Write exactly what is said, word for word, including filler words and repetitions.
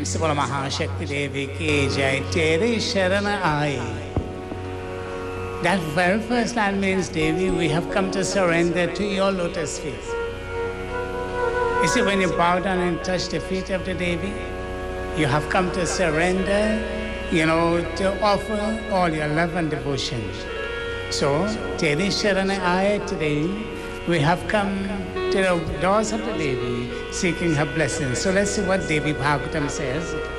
से बोला महाशक्ति देवी की जय, तेरे शरण आए. That very first line means, Devi, we have come to surrender to your lotus feet. You see, when you bow down and touch the feet of the Devi, you have come to surrender, you know, to offer all your love and devotion. So, Tere Sharana Aya, today, we have come to the doors of the Devi, seeking her blessings. So let's see what Devi Bhagavatam says.